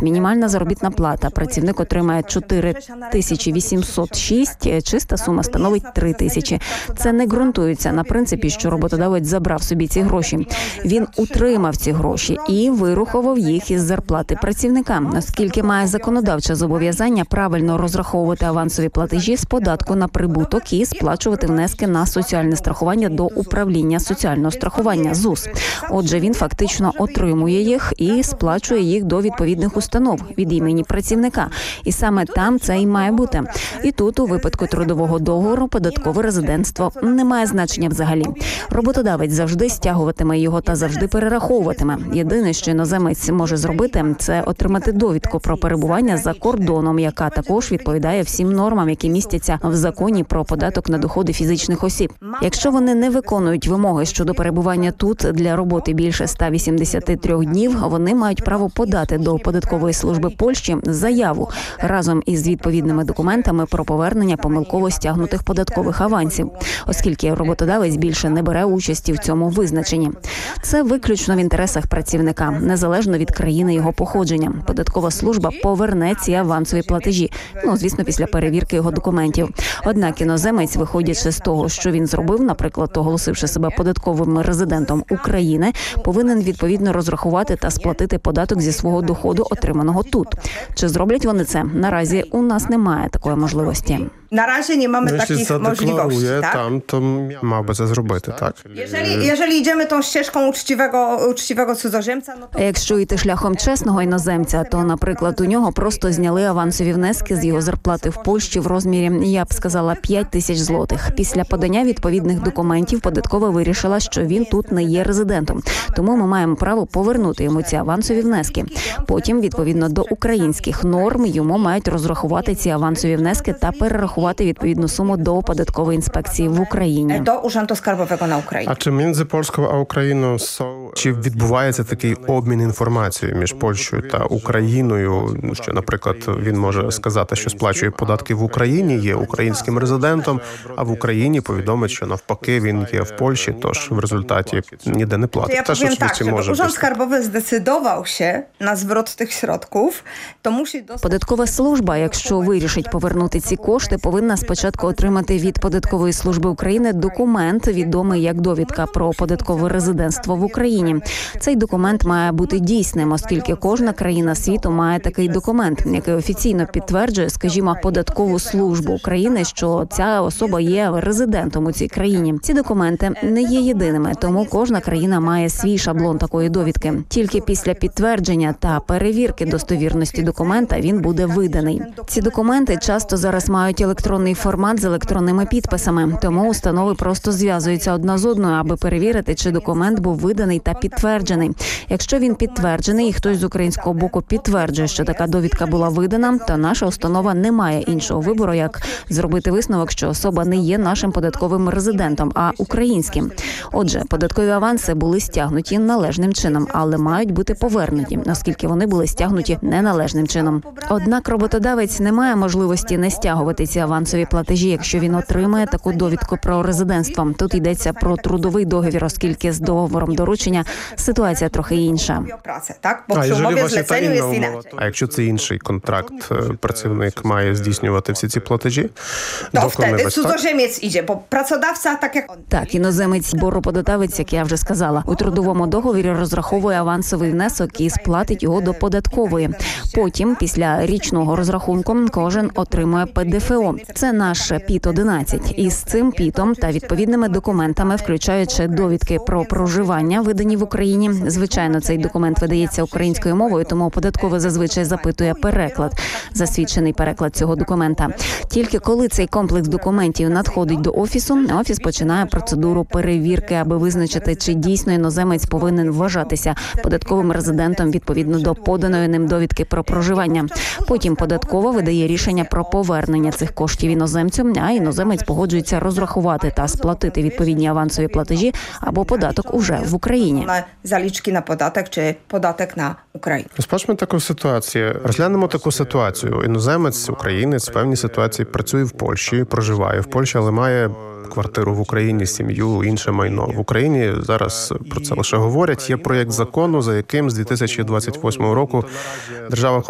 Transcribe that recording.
мінімальна заробітна плата. Працівник отримає 4806, чиста сума становить 3000. Це не ґрунтується на принципі, що роботодавець забрав собі ці гроші. Він утримав ці гроші і вирахував їх із зарплати працівника, оскільки має законодавче зобов'язання правильно розраховувати авансові платежі з податку на прибуток і сплачувати внески на соціальне страхування до управління соціального страхування ЗУС. Отже, він фактично отримує їх і сплачує їх до відповідних установ від імені працівника. І саме там це і має бути. І тут, у випадку трудового договору, податкове резидентство не має значення взагалі. Роботодавець завжди стягуватиме його та завжди перераховуватиме. Єдине, що іноземець може зробити, це отримати довідку про перебування за кордоном, яка також відповідає всім нормам, які містяться в законі про податок на доходи фізичних осіб. Якщо вони не виконують вимоги щодо перебування тут для роботи більше 183 днів, вони мають право подати до податкової служби Польщі заяву разом із відповідними документами про повернення помилково стягнутих податкових авансів, оскільки роботодавець більше не бере участі в цьому визначенні. Це виключно в інтересах працівника, незалежно від країни його походження. Податкова служба поверне ці авансові платежі, звісно, після перевірки його документів. Однак іноземець, виходячи з того, що він зробив, наприклад, оголосивши себе податковим резидентом України, повинен відповідно розрахувати та сплатити податок зі свого доходу, отриманого тут. Чи зроблять вони це? Наразі у нас немає такої можливості. Наразі не mamy takich możliwości, tak? Tam, to małby to zrobić, tak? Jeżeli idziemy tą ścieżką uczciwego cudzoziemca, no to... Якщо йти шляхом чесного іноземця, то, наприклад, у нього просто зняли авансові внески з його зарплати в Польщі в розмірі, я б сказала, 5000 злотих. Після подання відповідних документів податкова вирішила, що він тут не є резидентом. Тому ми маємо право повернути йому ці авансові внески. Потім, відповідно до українських норм, йому мають розрахувати ці авансові внески та перерахувати відповідну суму до податкової інспекції в Україні. До Urzędu Skarbowego na Ukrainie. А чи між Польською та Україною чи відбувається такий обмін інформацією між Польщею та Україною, що, наприклад, він може сказати, що сплачує податки в Україні, є українським резидентом, а в Україні повідомить, що навпаки він є в Польщі, тож в результаті ніде не платить. Ja powiem tak, żeby Urząd Skarbowy zdecydował się na zwrot tych środków, to musi dostać... Податкова служба, якщо вирішить повернути ці кошти, повинна спочатку отримати від Податкової служби України документ, відомий як довідка про податкове резидентство в Україні. Цей документ має бути дійсним, оскільки кожна країна світу має такий документ, який офіційно підтверджує, скажімо, податкову службу України, що ця особа є резидентом у цій країні. Ці документи не є єдиними, тому кожна країна має свій шаблон такої довідки. Тільки після підтвердження та перевірки достовірності документа він буде виданий. Ці документи часто зараз мають електронний формат з електронними підписами, тому установи просто зв'язуються одна з одною, аби перевірити, чи документ був виданий та підтверджений. Якщо він підтверджений і хтось з українського боку підтверджує, що така довідка була видана, то наша установа не має іншого вибору, як зробити висновок, що особа не є нашим податковим резидентом, а українським. Отже, податкові аванси були стягнуті належним чином, але мають бути повернуті, оскільки вони були стягнуті неналежним чином. Однак роботодавець не має можливості не стягувати ці авансові платежі, якщо він отримає таку довідку про резидентство. Тут йдеться про трудовий договір, оскільки з договором доручення ситуація трохи інша. А якщо це інший контракт, працівник має здійснювати всі ці платежі? Wtedy cudzoziemiec idzie, bo pracodawca, tak jak on... Так, іноземець, бо роботодавець, як я вже сказала, у трудовому договорі розраховує авансовий внесок і сплатить його до податкової. Потім, після річного розрахунку, кожен отримує ПДФО. Це наш ПІТ-11. І з цим ПІТом та відповідними документами, включаючи довідки про проживання, видані в Україні. Звичайно, цей документ видається українською мовою, тому податкове зазвичай запитує переклад, засвідчений переклад цього документа. Тільки коли цей комплекс документів надходить до офісу, офіс починає процедуру перевірки, аби визначити, чи дійсно іноземець повинен вважатися податковим резидентом відповідно до поданої ним довідки про проживання. Потім податкова видає рішення про повернення цих коштів іноземцю, а іноземець погоджується розрахувати та сплатити відповідні авансові платежі або податок уже в Україні. Залічки на податок чи податок на Україну. Розпочнемо таку ситуацію. Розглянемо таку ситуацію. Іноземець, українець в певній ситуації працює в Польщі, проживає в Польщі, але має квартиру в Україні, сім'ю, інше майно. В Україні зараз про це лише говорять. Є проєкт закону, за яким з 2028 року держава